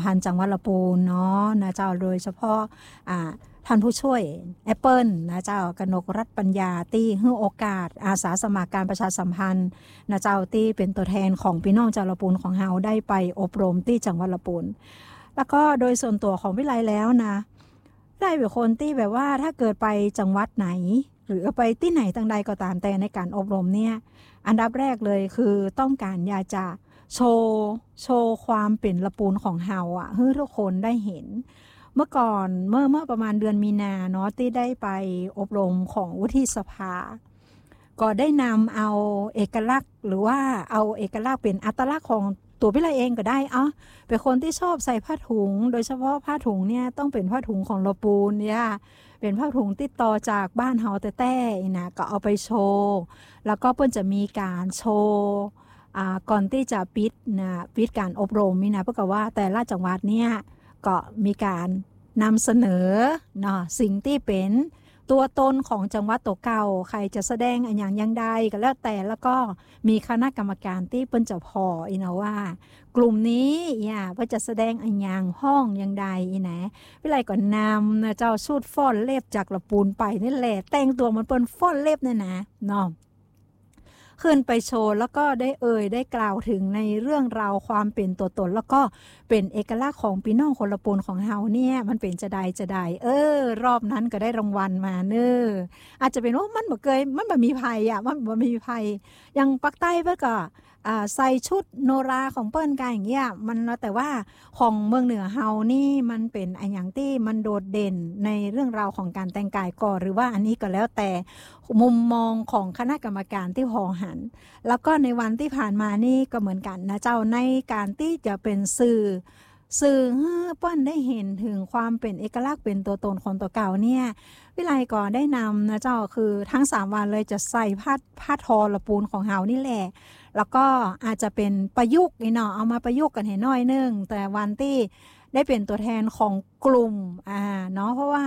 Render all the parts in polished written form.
พันธ์จังหวัดลำพูนเนาะนะเจ้าโดยเฉพาะท่านผู้ช่วยแอปเปิลนะเจ้ากนกรัตน์ปัญญาที่ให้โอกาสอาสาสมัครการประชาสัมพันธ์นะเจ้าที่เป็นตัวแทนของพี่น้องชาวลำพูนของเฮาได้ไปอบรมที่จังหวัดลำพูนแล้วก็โดยส่วนตัวของวิไลแล้วนะได้เป็นคนที่แบบว่าถ้าเกิดไปจังหวัดไหนหรือไปที่ไหนต่างใดก็ตามแต่ในการอบรมเนี่ยอันดับแรกเลยคือต้องการอยากจะโชว์ความเป็นลำพูนของเฮาให้ทุกคนได้เห็นเมื่อก่อนเมื่อประมาณเดือนมีนาเนาะที่ได้ไปอบรมของวุฒิสภาก็ได้นำเอาเอกลักษณ์หรือว่าเอาเอกลักษณ์เป็นอัตลักษณ์ของตัวพี่ละเองก็ได้เป็นคนที่ชอบใส่ผ้าถุงโดยเฉพาะผ้าถุงเนี่ยต้องเป็นผ้าถุงของลำพูนเนี่ยเป็นผ้าถุงติดต่อจากบ้านเฮาแต่นะก็เอาไปโชว์แล้วก็เพิ่นจะมีการโชว์ก่อนที่จะปิดการอบรมนี่นะเพราะว่าแต่ละจังหวัดเนี่ยก็มีการนำเสนอเนาะสิ่งที่เป็นตัวตนของจังหวัดตัวเก่าใครจะแสดงอย่างใดก็แล้วแต่แล้วก็มีคณะกรรมการที่เปิ้นจะพออีนะว่ากลุ่มนี้เพื่อจะแสดงอย่างห้องอย่างใดอีนะวิไลก็นำนะเจ้าสูตรฟ้อนเล็บจากลำพูนไปนี่แหละแต่งตัวมันเปิ้นฟ้อนเล็บเนี่ยนะเนาะขึ้นไปโชว์แล้วก็ได้กล่าวถึงในเรื่องราวความเป็นตัวตนแล้วก็เป็นเอกลักษณ์ของพี่น้องคนละปนของเฮาเนี่ยมันเป็นจะได้รอบนั้นก็ได้รางวัลมาอาจจะเป็นว่ามันบ่มีภัยมันบ่มีภัยอย่างปักใต้เพิ่นก็ใส่ชุดโนราของเปิ้นกันอย่างเงี้ยมันแต่ว่าของเมืองเหนือเฮานี่มันเป็นอย่างที่มันโดดเด่นในเรื่องราวของการแต่งกายก่อหรือว่าอันนี้ก็แล้วแต่มุมมองของคณะกรรมการที่พอหันแล้วก็ในวันที่ผ่านมานี่ก็เหมือนกันนะเจ้าในการที่จะเป็นสื่อให้เปิ้นได้เห็นถึงความเป็นเอกลักษณ์เป็นตัวตนของตัวเก่าเนี่ยวิไลก็ได้นำนะเจ้าคือทั้ง3วันเลยจะใส่ผ้าทอละปูนของเฮานี่แหละแล้วก็อาจจะเป็นประยุกต์เนาะเอามาประยุกต์กันให้น้อยนึงแต่วันที่ได้เป็นตัวแทนของกลุ่มเนาะเพราะว่า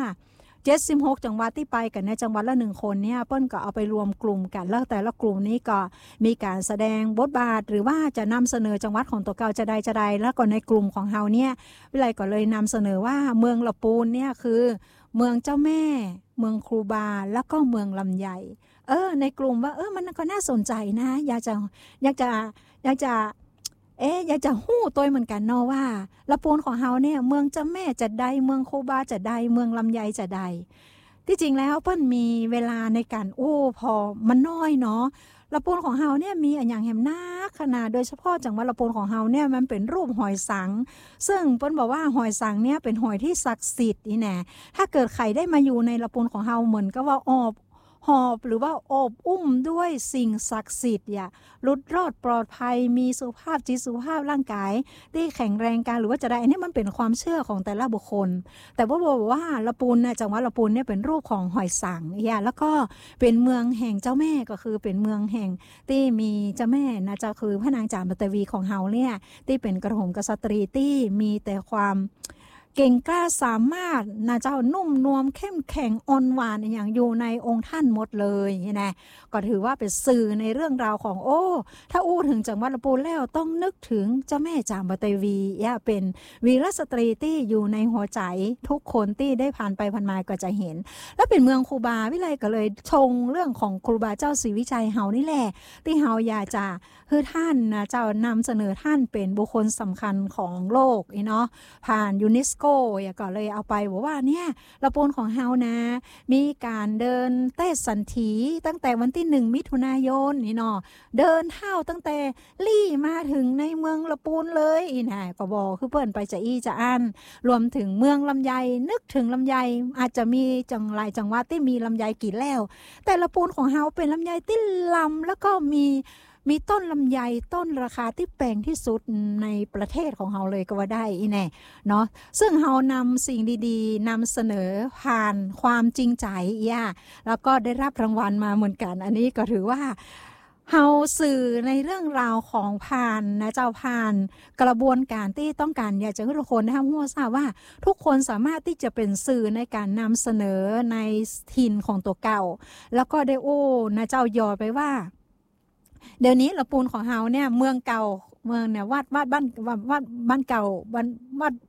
76จังหวัดที่ไปกันในจังหวัดละ1คนเนี่ยเปิ้นก็เอาไปรวมกลุ่มกันแล้วแต่ละกลุ่มนี้ก็มีการแสดงบทบาทหรือว่าจะนำเสนอจังหวัดของตัวเก่าจะใดแล้วก็ในกลุ่มของเฮาเนี่ยวิไลก็เลยนำเสนอว่าเมืองลำพูนเนี่ยคือเมืองเจ้าแม่เมืองครูบาแล้วก็เมืองลำไยในกลุ่มว่ามันก็น่าสนใจนะอยากจะอยากจะฮู้ตัวเหมือนกันเนาะว่าลำพูนของเฮาเนี่ยเมืองเจ้าแม่จะใดเมืองโคบาจะใดเมืองลำไยจะใดที่จริงแล้วเพิ่นมีเวลาในการพอมันน้อยเนาะลำพูนของเฮาเนี่ยมีอย่างแหมนักขนาดโดยเฉพาะจังหวัดลำพูนของเฮาเนี่ยมันเป็นรูปหอยสังซึ่งเพิ่นบอกว่าหอยสังเนี่ยเป็นหอยที่ศักดิ์สิทธิ์นี่แน่ถ้าเกิดใครได้มาอยู่ในลำพูนของเฮาเหมือนก็ว่าหอบหรือว่าโอบอุ้มด้วยสิ่งศักดิ์สิทธิ์หลุดรอดปลอดภัยมีสุขภาพจิตสุขภาพร่างกายที่แข็งแรงกันหรือว่าจะได้อันนี้มันเป็นความเชื่อของแต่ละบุคคลแต่ว่าบอกว่าลำพูนเนี่ยจังหวัดลำพูนเนี่ยเป็นรูปของหอยสังแล้วก็เป็นเมืองแห่งเจ้าแม่ก็คือเป็นเมืองแห่งที่มีเจ้าแม่นะเจ้าคือพระนางจามเทวีของเฮาเนี่ยที่เป็นกระหม่อมกษัตรีที่มีแต่ความเก่งกล้าสามารถนะเจ้านุ่มนวลเข้มแข็งอ่อนหวานอย่างอยู่ในองค์ท่านหมดเลยนะก็ถือว่าเป็นสื่อในเรื่องราวของถ้าถึงจังหวัดลำพูนแล้วต้องนึกถึงเจ้าแม่จามเทวีเป็นวีรสตรีที่อยู่ในหัวใจทุกคนที่ได้ผ่านไปผ่านมาก็จะเห็นและเป็นเมืองครูบาวิไลก็เลยชงเรื่องของครูบาเจ้าศรีวิชัยเฮานี่แหละที่เฮาอยากจะคือท่านนะเจ้านำเสนอท่านเป็นบุคคลสำคัญของโลกเนาะผ่านยูเนสโกก็เลยเอาไปบอกว่าเนี่ยลำพูนของเฮานะมีการเดินเต้สันถีตั้งแต่วันที่1มิถุนายนนี่เนาะเดินเท้าตั้งแต่ลี่มาถึงในเมืองลำพูนเลยนะก็บอกคือเปิ้นไปจะอันรวมถึงเมืองลำไยนึกถึงลำไยอาจจะมีหลายจังหวัดที่มีลำไยกี่แล้วแต่ลำพูนของเฮาเป็นลำไยที่ลำแล้วก็มีต้นลำไยต้นราคาที่แพงที่สุดในประเทศของเฮาเลยก็ว่าได้แน่เนาะซึ่งเฮานำสิ่งดีๆนำเสนอผ่านความจริงใจแล้วก็ได้รับรางวัลมาเหมือนกันอันนี้ก็ถือว่าเฮาสื่อในเรื่องราวของผ่านนะเจ้าผ่านกระบวนการที่ต้องการอยากจะให้ทุกคนได้รู้ทราบว่าทุกคนสามารถที่จะเป็นสื่อในการนำเสนอในถิ่นของตัวเก่าแล้วก็ได้นะเจ้ายอดไปว่าเดี๋ยวนี้ลำพูนของเฮาเนี่ยเมืองเก่าเมืองเนี่ยวัดบ้านเก่าวัด